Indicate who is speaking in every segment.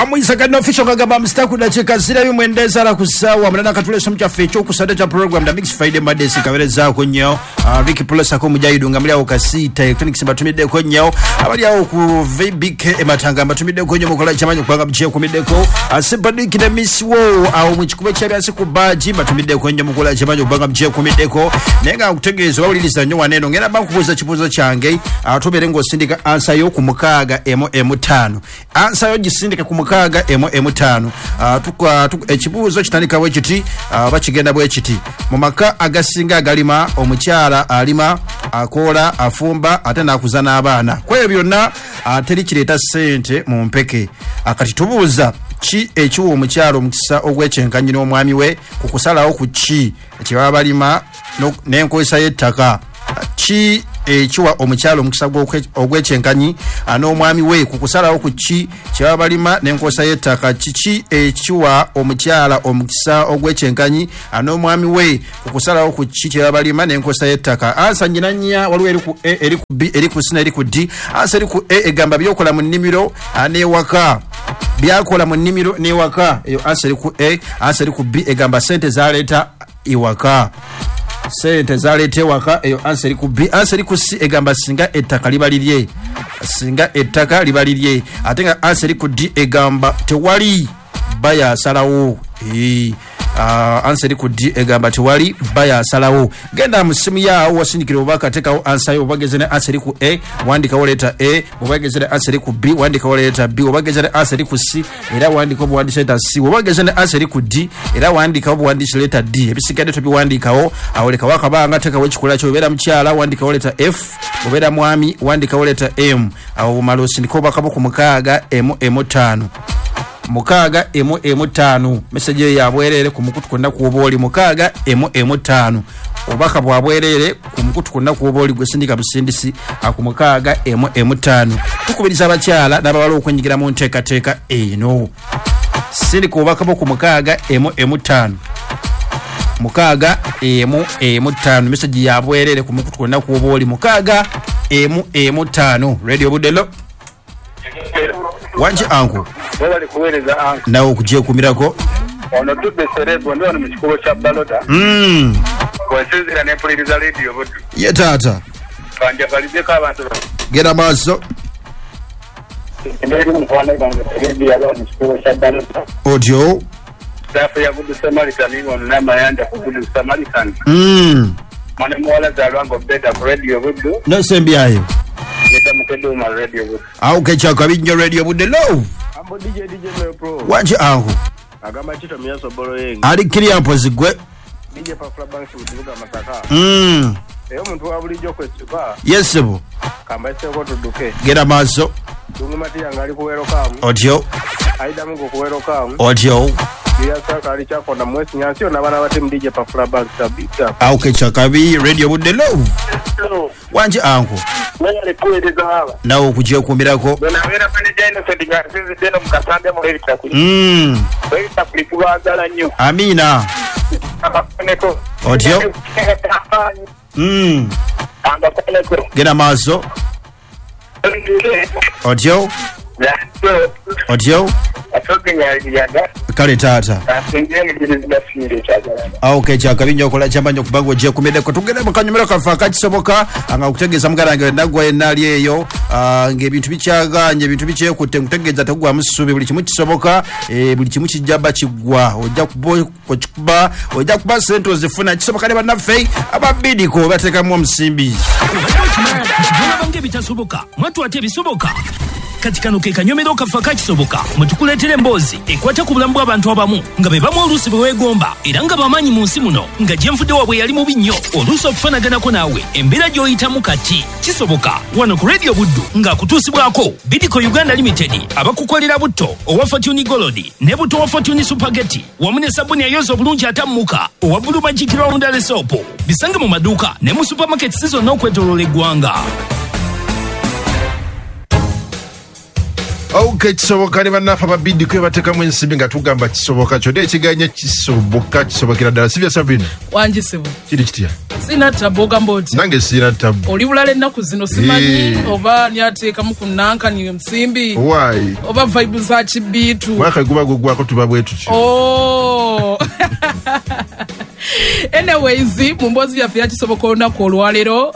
Speaker 1: Amwisaka no official kagaba mstaku da cheka zira yumwendeza la kusawa mnana katulesa mchafecho kusada cha program da Mix Friday Madness kawereza ko nyo Ricky Pulesa ko mujayidu ngamlia okasita electronics batumide ko nyo abali awo ku VBK ematanga batumide ko nyo mukola chamanyo kwanga mchiye kumide ko asibadi kina Miss Wo awo mchikuba chabi asiku baji batumide ko nyo mukola chamanyo kwanga mchiye kumide ko nenga kutegezo bawuliriza nyo waneno ngera bakubuza chipuzo change atoberengo sindika answer yo kumukaga M5 answer yo gisindika kumukaga M5 ekibuzo kitandika bwe kiti bakigenda bwe kiti mu maka agasinga galima omukyala alima akola afumba ate nakuzana abaana kwe byonna teri kireta sente mu mpeke akati tubuuza ki ekiwa omukyala omukisa ogwekyenkanyi n'omwami we kukusalawo ku ki ekiba balima n'enkozesa y'ettaka ki ekiwa omukyalo omukisa ogwekyenkanyi n'omwami we kukusalawo ku ki kyaba balima n'enkozesa y'ettaka kiki ekiwa omukyala omukisa ogwekyenkanyi n'omwami we kukusalawo ku ki kyaba balima n'enkozesa y'ettaka ansa nyinanya waliwo eri ku A eri ku B eri ku C eri ku D ansa eri ku A egamba byokola mu nnimiro n'ewaka byakola mu nnimiro n'ewaka eyo ansa eri ku A ansa eri ku B egamba sente zaleeta iwaka sente zalete waka eyo answer ku B answer ku C egamba singa ettaka libalirye singa ettaka libalirye atenga answer ku D egamba tewali baya salawo answer ku D egamba tewali baya salawo genda musimu yawo wasindikira obaka tekawo answer yo bagezene answer ku A wandika woleta A obagezene answer ku B wandika woleta B obagezene answer ku C era wandika obwandisha leta C obagezene answer ku D era wandika obwandisha leta D ebisigade tobi wandikawo awoleka wakabanga tekawo kikula kyo bera mukyala wandika woleta F obera mwami wandika woleta M awo malosi ndiko bakabo ku mukaga M5 mukaga M5 message ya bwerere ku mukutu konna ku oboli mukaga M5 obaka bwa bwerere ku mukutu konna ku oboli gwesindika busindisi akumukaga M5 tukubiriza abakyala n'abawala okwenyigira mu nteekateeka eno sindi ku obaka bo ku mukaga M5 mukaga M5 message ya bwerere ku mukutu konna ku oboli mukaga M5 radio budelo wanje anko
Speaker 2: bali kuwereza anko
Speaker 1: nawo kujje kumirako
Speaker 2: ono tudde serebo ndo mu kikubo kya balota kwa sezera ne poliriza radio bodu
Speaker 1: ye tata
Speaker 2: kanja balize ka abantu
Speaker 1: gera maso
Speaker 2: ndiri mu kwana banga radio ya mu kikubo kya balota
Speaker 1: audio
Speaker 2: safa ya gudu Samaritan ngo na mayanda ku gudu Samaritan mwana mwala za lwango beta radio bodu
Speaker 1: no sembi ayo
Speaker 2: yeta mukedo ma radio bodu
Speaker 1: au kecha kabinyo radio bodu lo
Speaker 3: ambo DJ me pro
Speaker 1: wanje anko
Speaker 3: agamba chito miyaso bolo yengi
Speaker 1: ali kiriya mpozigwe
Speaker 3: DJ pa Flabank mutuga mataka eyo muntu abulijjo kwetuka
Speaker 1: yesebo
Speaker 3: kamba seko tuduke
Speaker 1: gera maso
Speaker 3: dungumati yangali kuwero kamu
Speaker 1: audio
Speaker 3: aida mungu kuwero kamu
Speaker 1: audio
Speaker 3: ya saka ali chako na mwesi nyansio na bana bate DJ pa Flabank tabika
Speaker 1: au kecha kabi radio budelo wanje anko
Speaker 2: wale kuwereza hawa
Speaker 1: nawo kujje kumirako
Speaker 2: bona wera pane deno sedinga sezi deno mukasande mu leta ku leta kulikuwa zala nyo
Speaker 1: amina
Speaker 2: abakoneko
Speaker 1: audio
Speaker 2: amba koneko
Speaker 1: gera maso audio audio kale tata okay chakabinyo kola chambanyo kubango je kumede ko tugere bakanyumira kafa kakisoboka anga kutegeza mugarange ndagwa enali eyo ngebintu bicyaganye bintu bice kutegeza tagwa musubi buli kimu kisoboka buli kimu kijaba kigwa ojja kuba sento zifuna kisoboka ne banafe ababidi ko bateka mu msimbi
Speaker 4: bange bitasoboka mwatu ate bisoboka katikano ke kanyomero kafa kakisoboka mutukuletere mbozi ekwata ku bulambu abantu abamu nga be bamu olusi bwegomba era nga bamanyi mu nsi muno nga jemfude wabwe yali mu binyo olusi okufanaganako naawe embeera gy'oyitamu kati kisoboka wano ku radio buddu nga kutuusibwako Bidco Uganda Limited abakukolera butto owa Fortune Gold ne butto wa Fortune Spaghetti wamu ne sabuni ayoza obulungi atammuka owa Blue Magic Roundel Soap bisange mu maduuka ne mu supermarket zonna okwetooloola eggwanga.
Speaker 1: Okay, kisoboka ne banafa babidi kwe bateka mu ensimbi nga tugamba kisoboka kyode ekiganya kisoboka kisobokera ddala sivya Sabina
Speaker 5: wanje sebo
Speaker 1: kiri kitya
Speaker 5: Sina taboga mboti.
Speaker 6: Nange sina tabu.
Speaker 5: Oli bulale ennaku zino simanyi oba nyateekamu ku Nankani Nsimbi.
Speaker 6: Why?
Speaker 5: Oba vibe za kibitu.
Speaker 6: Waka guba gugwako tuba bwetu ki.
Speaker 5: Oh. Anyways, mumbozi ya fiati soboka olunaku olwalero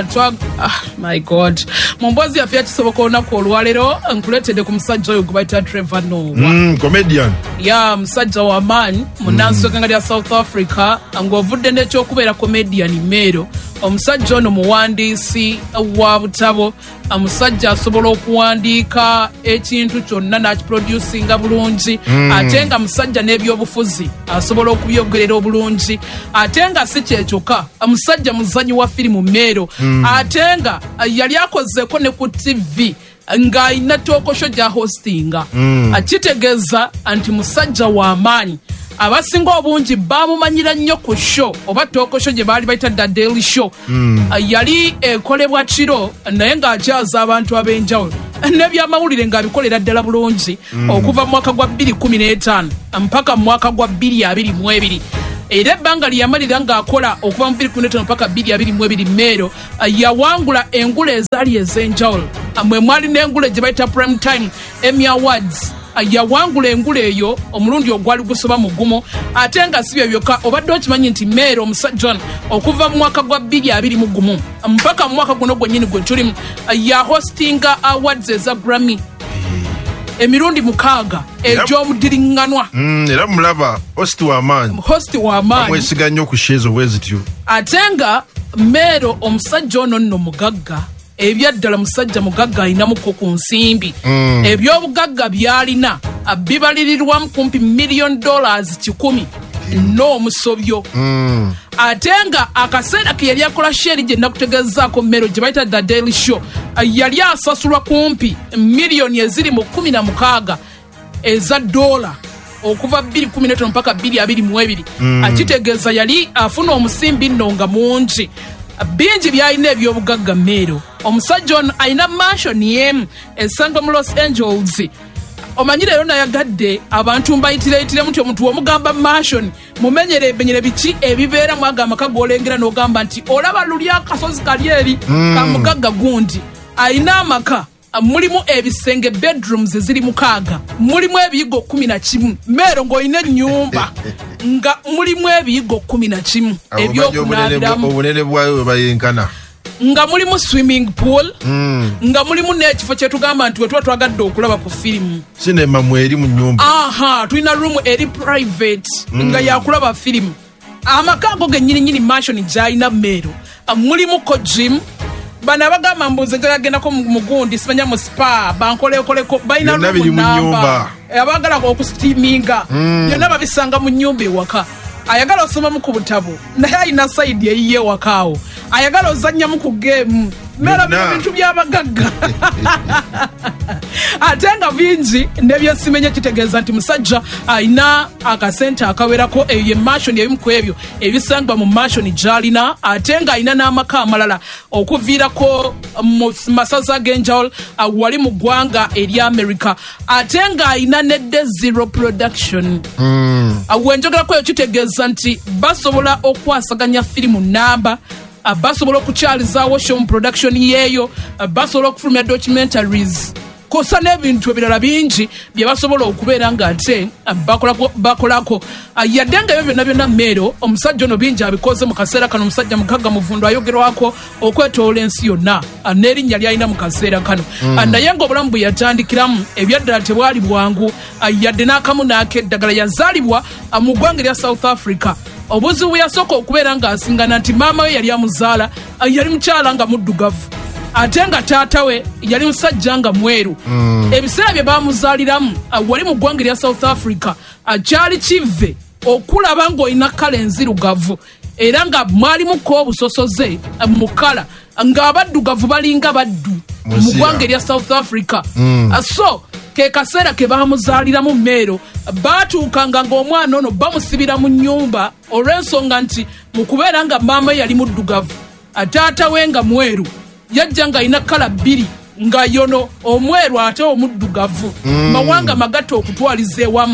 Speaker 5: my god. Mumbozi ya fiati soboka olunaku olwalero nkuletedde ku musajja oyo gubayita Trevor Noah.
Speaker 6: Comedian.
Speaker 5: Ya musajja wa man munansokenga lya South Africa ng'ovudde n'ekyokubeera comedian Mero. Omusajja ono muwandiisi wa butabo, omusajja asobola okuwandiika ekintu kyonna n'akiproducinga bulungi, ate nga musajja n'ebyobufuzi asobola okubyogerera obulungi, ate nga si kyekyokka omusajja muzanyi wa firimu Mero, ate nga yali akozeeko ne ku TV ng'ayina tookosho gya hostinga. Akitegeeza nti musajja wa maanyi. Abasinga obungi bamumanyira nnyo ku show oba tookosho gye baali bayita The Daily Show. Yali ekolebwa kiro naye ng'akyaza abantu ab'enjawulo n'ebyamawulire ng'abikolera ddala bulungi okuva mu mwaka gwa 2015 mpaka mu mwaka gwa 2022. Era ebbanga lyamalira ng'akola okuva mu 2015 mpaka 2022 Mero yawangula engule ezaali ez'enjawulo. Mwe mwali n'engule gye bayita Prime Time Emmy Awards. Yawangula engule eyo omulundi ogwali gusoba mu gumo, ate nga sibyo byokka obadde okimanyi nti Mero omusajja ono okuva mu mwaka gwa 2021 mpaka mu mwaka guno gwennyini gwe tulimu ya hostinga awards eza Grammy emirundi 6 egy'omuddiringanwa.
Speaker 6: Era mulaba host wa maanyi. Amwesiga nnyo ku sheezo bwezityo.
Speaker 5: Ate nga Mero omusajja ono nno mugagga. Ebyaddala musajja mugagga ayinamuko ku nsimbi. Ebyobugagga byalina bibalirirwamu kumpi $1 million 10 n'omusobyo. Ate nga akaseera ke yali akola sheri gye nakutegezaako Mero gye bayita The Daily Show yali asasulwa kumpi miliyoni eziri mu 16 eza dola okuva 2015 mpaka 2022. Akitegeeza yali afuna omusimbi nno nga mungi. Bingi byalina ebyobugagga Mero. Omusajja ono alina mansion yemu esanga mu Los Angeles. Omanyire yona yagadde abantu mbayitire muti omuntu omugamba mansion mumenyere benyere biki ebibeera mwaga amaka golengera n'ogamba nti olaba luli akasozi kali eri ka mugagga gundi. Alina amaka mulimu ebisenge bedrooms ziri 6, mulimu ebiyigo 11. Mero ng'olina ennyumba nga mulimu ebiyigo 11 ebyokunabiramu.
Speaker 6: Obunene bwayo bayenkana.
Speaker 5: Nga mulimu swimming pool, nga mulimu n'ekifo kye tugamba nti we tuba twagadde okulaba ku firimu.
Speaker 6: Sinema mweri mu nnyumba.
Speaker 5: Tulina room eri private nga yakulaba firimu. Amaka ago gennyini mansion gy'alina Mero mulimu ko gym. Bana abagamba mbuze gyagendako mu gundi simanya mu spa bankolekoleko balina room namba. Abagala okusteaminga byonna babisanga mu nnyumba ewaka. Ayagala osomamu ku butabo naye alina side eyiye wakaawo. Ayagala ozannyamu ku game. Mera bintu by'abagagga. Ate nga bingi nebyesimenya kitegeeza nti musajja alina akasente akawerako eyo mansion ebimu ku ebyo ebisangwa mu mansion gy'alina, ate nga alina n'amaka amalala okuviirako mu masaza ag'enjawulo wali mu ggwanga eri America, ate nga alina ne Zero Production. Wenjogerako eyo kitegeeza nti basobola okwasaganya firimu namba, basobola okukyalizaawo show production yeeyo, basobola okufulumya documentaries kosa n'ebintu ebirala bingi bye basobola okubeera nga ate bakolako. Yadde nga ebyo byonna Mero omusajja ono bingi abikoze mu kaseera kano. Omusajja mugagga muvundo ayogerwako okwetoola ensi yonna n'erinnya lyalina mu kaseera kano. Naye ng'obulamu bwe yatandikiramu ebyaddala tebwali bwangu. Yadde n'akamu n'akeddagala yazaalibwa mu ggwanga erya South Africa. Obuzibu yasooka okubeera ng'asingana nti maama we yali amuzaala yali mukyala nga muddugavu, ate nga taata we yali musajja nga mweru. Ebiseera bye bamuzaaliramu wali mu ggwanga erya South Africa kyali kive okulaba ng'olina kala enzirugavu era nga mwalimuko obusosoze mu kala ng'abaddugavu balinga baddu mu ggwanga erya South Africa. So ke kaseera ke bamuzaaliramu Mero baatuukanga ng'omwana ono bamusibira mu nnyumba olw'ensonga nti mu kubeera nga maama yali muddugavu taata we nga mweru yajja nga alina kala 2 nga yono omweru ate omuddugavu mawanga magatte okutwaliza ewamu.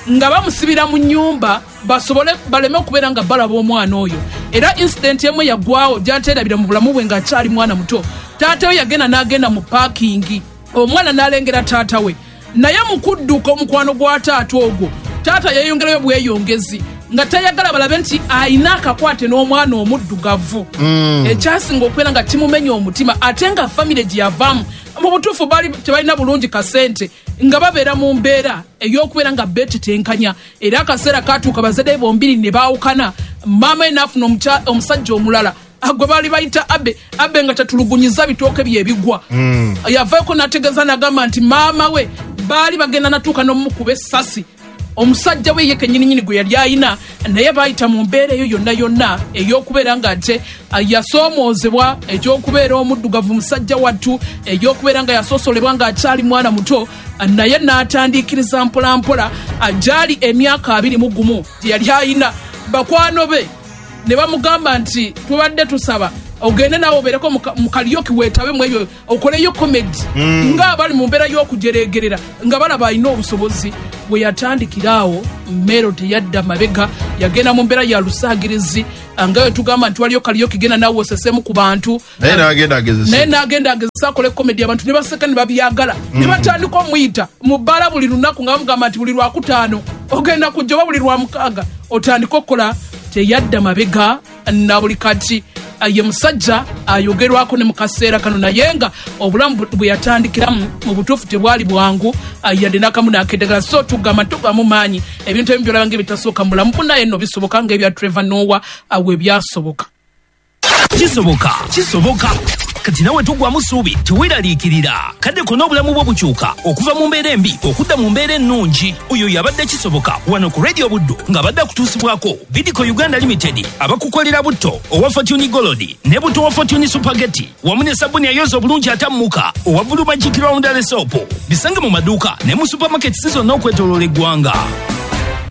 Speaker 5: nga bamusibira mu nnyumba basobole baleme okubeera nga balaba omwana oyo. Era incident emu yagwawo gyateerabira mu bulamu bwe ng'akyali mwana muto. Taata we yagenda n'agenda mu paakingi, omwana n'alengera taata we, naye mu kudduka omukwano gwa taata ogwo taata yeyongerayo bweyongezi nga tayagala balabe nti ayina akakwate n'omwana omuddugavu. Ekyasinga okubeera nga kimumenya omutima, ate nga famire gye yavaamu mu butuufu baali tebalina bulungi kasente, nga babeera mu mbeera ey'okubeera nga beetetenkanya. Era akaseera katuuka bazadde bombiri ne baawukana, maama we n'afuna omusajja omulala gwe baali bayita abe nga tatulugunyiza bitooke bye ebigwa. Yavaako n'ategeeza n'agamba nti maama we baali bagenda natuuka n'omukuba essasi. Omusajja we ye kennyininyini gwe yali ayina, naye baayita mu mbeera eyo yonna yonna ey'okubeera nga ate yasoomoozebwa, egy'okubeera omuddugavu musajja wattu, egy'okubeera nga yasoosolebwa ng'akyali mwana muto, naye n'atandiikiriza mpolampola gyali emyaka 21 gye yali ayina. Bakwano be ne bamugamba nti tubadde tusaba ogende nawe obeereko mu kalyoki weetabe mu ebyo okoleyo komedi ng'abali mu mbeera y'okujereegerera nga balaba alina obusobozi. Bwe yatandikiraawo mmero teyadda mabega, yagenda mu mbeera ya lusaagirizi nga we tugamba nti waliyo kalyoki genda nawe osesemu ku bantu, naye n'agenda agezesa akole komedi, abantu ne baseka ne babyagala ne batandika omuyita mu bbaala buli lunaku nga bamugamba nti buli lwakutaano ogenda kujja oba buli lwamukaaga otandika okukola. Teyadda mabega na buli kati ye musajja ayogerwako ne mu kaseera kano, naye nga obulamu bwe yatandikiramu mu butuufu tebwali bwangu yadde n'akamu n'akeddagala. So tugamba tugamu maanyi ebintu ebimu byolaba ng'ebitasooka mu bulamu bunaye nno bisoboka ng'ebya Trevor Noah we byasoboka.
Speaker 4: Kisoboka kati nawe tugwamu ssuubi teweeraliikirira, kadde konna obulamu bwo bukyuka okuva mu mbeera embi okudda mu mbeera ennungi. Oyo yabadde Kisoboka wano ku Radio Buddo ng'abadde akutuusibwako Bidco Uganda Limited abakukolera butto owa Fortune Gold ne butto wa Fortune Supergeti wamu ne sabuni ayoza obulungi atammuka owa Blue Magic Round and Soap. Bisange mu maduuka ne mu supermarkets zonna okwetooloola eggwanga.